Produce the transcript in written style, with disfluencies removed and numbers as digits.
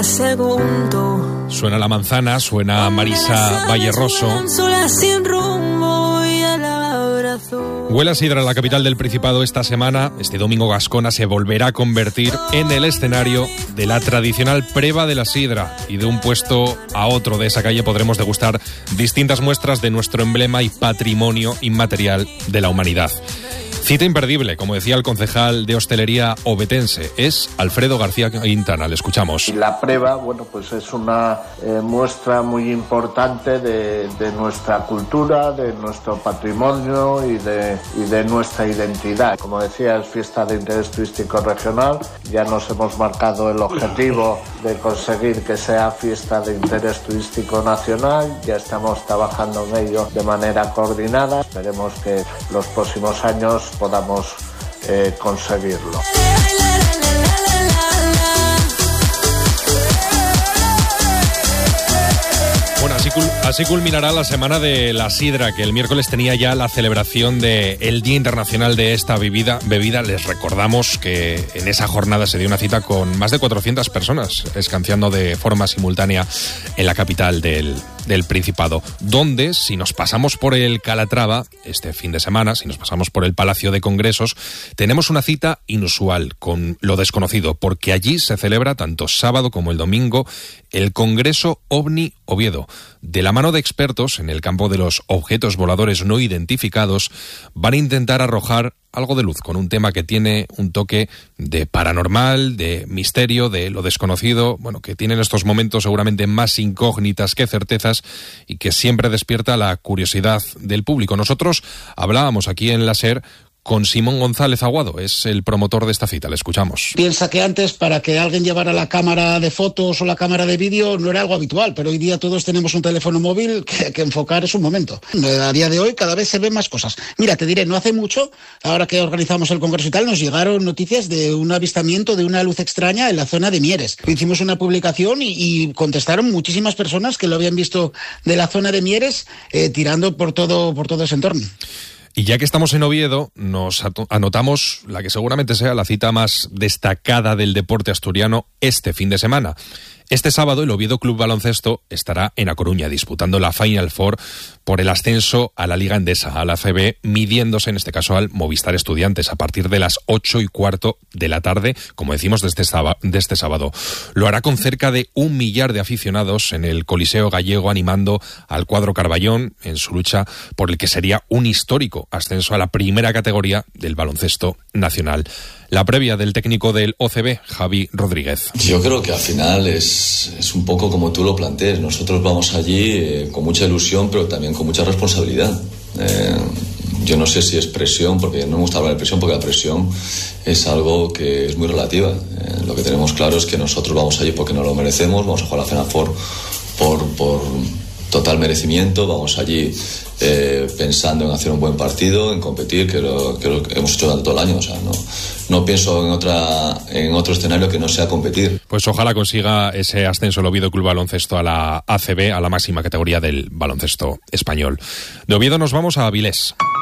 Suena La Manzana, suena Marisa Valleroso. Huele a sidra, la capital del Principado, esta semana. Este domingo Gascona se volverá a convertir en el escenario de la tradicional prueba de la sidra, y de un puesto a otro de esa calle podremos degustar distintas muestras de nuestro emblema y patrimonio inmaterial de la humanidad. Cita imperdible, como decía el concejal de hostelería obetense, es Alfredo García Quintana. Le escuchamos. Y la prueba, bueno, pues es una muestra muy importante de nuestra cultura, de nuestro patrimonio y de nuestra identidad. Como decía, es fiesta de interés turístico regional. Ya nos hemos marcado el objetivo de conseguir que sea fiesta de interés turístico nacional. Ya estamos trabajando en ello de manera coordinada. Esperemos que los próximos años podamos conseguirlo. Bueno, así culminará la semana de la sidra, que el miércoles tenía ya la celebración del Día Internacional de esta bebida. Les recordamos que en esa jornada se dio una cita con más de 400 personas escanciando de forma simultánea en la capital del Principado, donde, si nos pasamos por el Calatrava este fin de semana, si nos pasamos por el Palacio de Congresos, tenemos una cita inusual con lo desconocido, porque allí se celebra tanto sábado como el domingo el Congreso OVNI Oviedo. De la mano de expertos en el campo de los objetos voladores no identificados, van a intentar arrojar algo de luz con un tema que tiene un toque de paranormal, de misterio, de lo desconocido, bueno, que tiene en estos momentos seguramente más incógnitas que certezas y que siempre despierta la curiosidad del público. Nosotros hablábamos aquí en la SER con Simón González Aguado, es el promotor de esta cita, le escuchamos. Piensa que antes, para que alguien llevara la cámara de fotos o la cámara de vídeo, no era algo habitual, pero hoy día todos tenemos un teléfono móvil que enfocar es un momento. A día de hoy cada vez se ven más cosas. Mira, te diré, no hace mucho, ahora que organizamos el congreso y tal, nos llegaron noticias de un avistamiento de una luz extraña en la zona de Mieres. Hicimos una publicación y contestaron muchísimas personas que lo habían visto de la zona de Mieres, tirando por todo ese entorno. Y ya que estamos en Oviedo, nos anotamos la que seguramente sea la cita más destacada del deporte asturiano este fin de semana. Este sábado el Oviedo Club Baloncesto estará en A Coruña disputando la Final Four por el ascenso a la Liga Endesa, a la ACB, midiéndose en este caso al Movistar Estudiantes a partir de las 8:15 de la tarde, como decimos, de este sábado. Lo hará con cerca de 1 millar de aficionados en el Coliseo Gallego, animando al cuadro Carballón en su lucha por el que sería un histórico ascenso a la primera categoría del baloncesto nacional. La previa del técnico del OCB, Javi Rodríguez. Yo creo que al final es un poco como tú lo plantees. Nosotros vamos allí con mucha ilusión, pero también con mucha responsabilidad. Yo no sé si es presión, porque no me gusta hablar de presión, porque la presión es algo que es muy relativa. Lo que tenemos claro es que nosotros vamos allí porque nos lo merecemos, vamos a jugar la Final Four por total merecimiento, vamos allí pensando en hacer un buen partido, en competir, que lo hemos hecho durante todo el año. O sea, no pienso en otro escenario que no sea competir. Pues ojalá consiga ese ascenso el Oviedo Club Baloncesto a la ACB, a la máxima categoría del baloncesto español. De Oviedo nos vamos a Avilés.